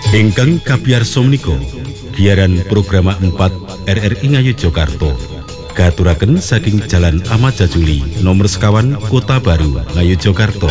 Ingkang kabiyarsa menika giaran programa 4 RRI Ngayogyakarta katuraken saking Jalan Ahmad Jajuli nomor sekawan Kota Baru Ngayogyakarta.